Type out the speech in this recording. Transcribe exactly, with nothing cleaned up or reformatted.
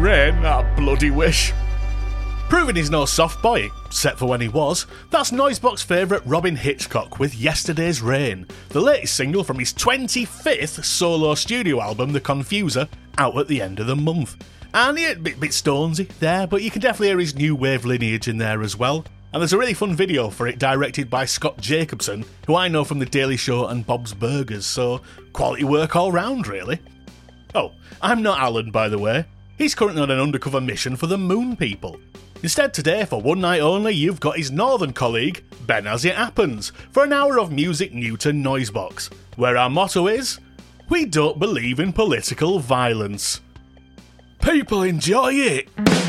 rain, that bloody wish. Proving he's no soft boy, except for when he was, that's Noisebox favourite Robin Hitchcock with Yesterday's Rain, the latest single from his twenty-fifth solo studio album, The Confuser, out at the end of the month. And yeah, a bit, bit Stonesy there, but you can definitely hear his new wave lineage in there as well. And there's a really fun video for it directed by Scott Jacobson, who I know from The Daily Show and Bob's Burgers, so quality work all round really. Oh, I'm not Alan, by the way. He's currently on an undercover mission for the Moon People. Instead today, for one night only, you've got his northern colleague, Ben As It Happens, for an hour of music new to Noisebox, where our motto is, we don't believe in political violence. People enjoy it!